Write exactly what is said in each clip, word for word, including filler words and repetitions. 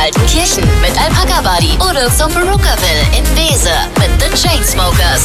Kaltenkirchen mit Alpaka Buddy oder zum Barookaville in Weser mit The Chainsmokers.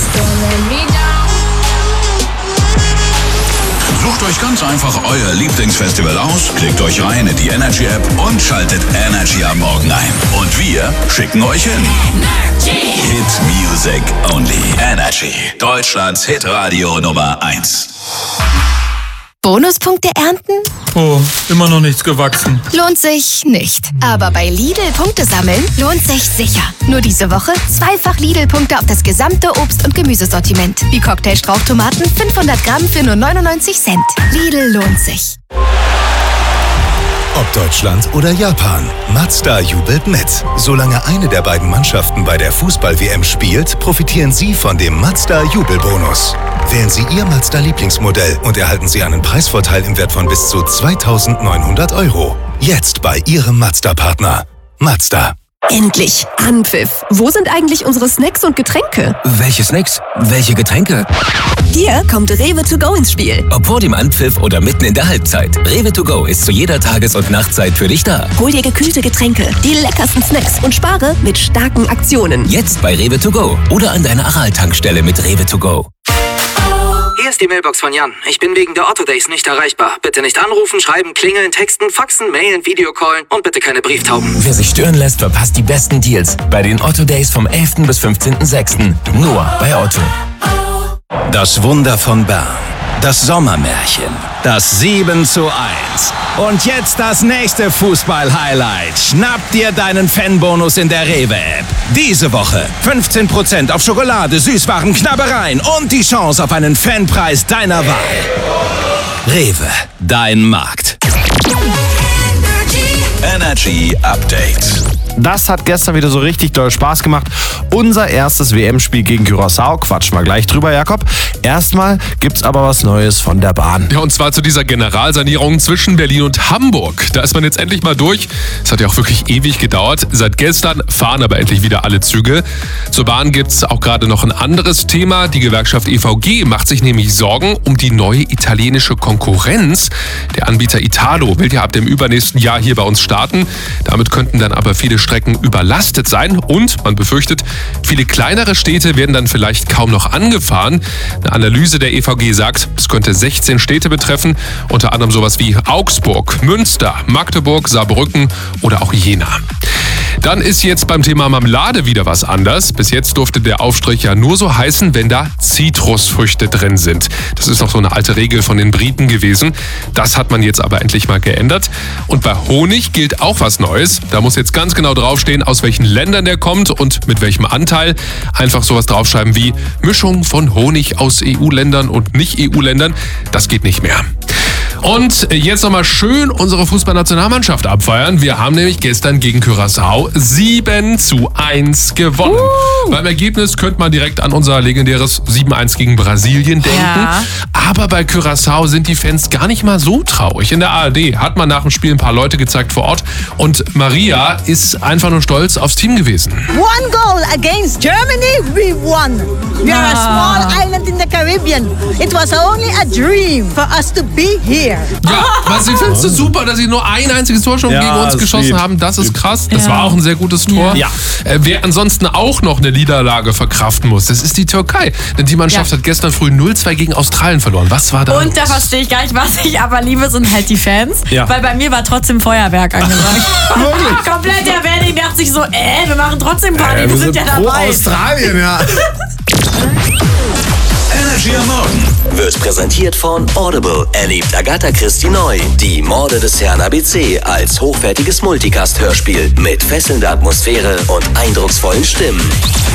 Sucht euch ganz einfach euer Lieblingsfestival aus, klickt euch rein in die Energy-App und schaltet Energy am Morgen ein. Und wir schicken euch hin. Hit Music Only. Energy. Deutschlands Hitradio Nummer eins. Bonuspunkte ernten? Oh, immer noch nichts gewachsen. Lohnt sich nicht. Aber bei Lidl Punkte sammeln lohnt sich sicher. Nur diese Woche zweifach Lidl-Punkte auf das gesamte Obst- und Gemüsesortiment. Wie Cocktailstrauchtomaten fünfhundert Gramm für nur neunundneunzig Cent. Lidl lohnt sich. Ob Deutschland oder Japan, Mazda jubelt mit. Solange eine der beiden Mannschaften bei der Fußball-W M spielt, profitieren Sie von dem Mazda-Jubelbonus. Wählen Sie Ihr Mazda-Lieblingsmodell und erhalten Sie einen Preisvorteil im Wert von bis zu zweitausendneunhundert Euro. Jetzt bei Ihrem Mazda-Partner. Mazda. Endlich! Anpfiff! Wo sind eigentlich unsere Snacks und Getränke? Welche Snacks? Welche Getränke? Hier kommt Rewe to go ins Spiel. Ob vor dem Anpfiff oder mitten in der Halbzeit. Rewe to go ist zu jeder Tages- und Nachtzeit für dich da. Hol dir gekühlte Getränke, die leckersten Snacks und spare mit starken Aktionen. Jetzt bei Rewe to go oder an deiner Aral-Tankstelle mit Rewe to go. Hier ist die Mailbox von Jan. Ich bin wegen der Otto Days nicht erreichbar. Bitte nicht anrufen, schreiben, klingeln, texten, faxen, mailen, Videocallen und bitte keine Brieftauben. Wer sich stören lässt, verpasst die besten Deals bei den Otto Days vom elften bis fünfzehnten sechsten Nur bei Otto. Das Wunder von Bern. Das Sommermärchen. Das sieben zu eins. Und jetzt das nächste Fußball-Highlight. Schnapp dir deinen Fanbonus in der Rewe-App. Diese Woche fünfzehn Prozent auf Schokolade, Süßwaren, Knabbereien und die Chance auf einen Fanpreis deiner Wahl. Rewe, dein Markt. Energy Update. Das hat gestern wieder so richtig doll Spaß gemacht. Unser erstes W M-Spiel gegen Curaçao. Quatschen wir gleich drüber, Jakob. Erstmal gibt's aber was Neues von der Bahn. Ja, und zwar zu dieser Generalsanierung zwischen Berlin und Hamburg. Da ist man jetzt endlich mal durch. Es hat ja auch wirklich ewig gedauert. Seit gestern fahren aber endlich wieder alle Züge. Zur Bahn gibt's auch gerade noch ein anderes Thema. Die Gewerkschaft E V G macht sich nämlich Sorgen um die neue italienische Konkurrenz. Der Anbieter Italo will ja ab dem übernächsten Jahr hier bei uns starten. Damit könnten dann aber viele Strecken überlastet sein und man befürchtet, viele kleinere Städte werden dann vielleicht kaum noch angefahren. Eine Analyse der E V G sagt, es könnte sechzehn Städte betreffen, unter anderem sowas wie Augsburg, Münster, Magdeburg, Saarbrücken oder auch Jena. Dann ist jetzt beim Thema Marmelade wieder was anders. Bis jetzt durfte der Aufstrich ja nur so heißen, wenn da Zitrusfrüchte drin sind. Das ist noch so eine alte Regel von den Briten gewesen. Das hat man jetzt aber endlich mal geändert. Und bei Honig gilt auch was Neues. Da muss jetzt ganz genau draufstehen, aus welchen Ländern der kommt und mit welchem Anteil. Einfach sowas draufschreiben wie Mischung von Honig aus E U-Ländern und Nicht-E U-Ländern. Das geht nicht mehr. Und jetzt nochmal schön unsere Fußballnationalmannschaft abfeiern. Wir haben nämlich gestern gegen Curaçao sieben zu eins gewonnen. Uh. Beim Ergebnis könnte man direkt an unser legendäres sieben eins gegen Brasilien denken. Ja. Aber bei Curaçao sind die Fans gar nicht mal so traurig. In der A R D hat man nach dem Spiel ein paar Leute gezeigt vor Ort. Und Maria ist einfach nur stolz aufs Team gewesen. One goal against Germany, we won. We are a small island in the Caribbean. It was only a dream for us to be here. Ja, was ich finde es super, dass sie nur ein einziges Tor schon ja, gegen uns geschossen lieb. haben. Das ist krass. Das ja. war auch ein sehr gutes Tor. Ja. Äh, wer ansonsten auch noch eine Niederlage verkraften muss, das ist die Türkei. Denn die Mannschaft ja. hat gestern früh null zwei gegen Australien verloren. Was war da? Und da verstehe ich gar nicht, was ich aber liebe, sind halt die Fans. Ja. Weil bei mir war trotzdem Feuerwerk angesagt. Komplett der Wedding dachte sich so, äh, wir machen trotzdem Party, äh, wir, wir sind, sind ja dabei. Australien, ja. Energy am Morgen wird präsentiert von Audible. Erlebt Agatha Christie neu. Die Morde des Herrn A B C als hochwertiges Multicast-Hörspiel mit fesselnder Atmosphäre und eindrucksvollen Stimmen.